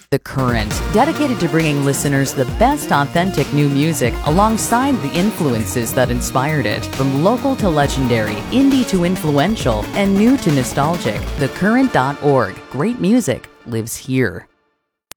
The Current, dedicated to bringing listeners the best authentic new music alongside the influences that inspired it. From local to legendary, indie to influential, and new to nostalgic, thecurrent.org. Great music lives here.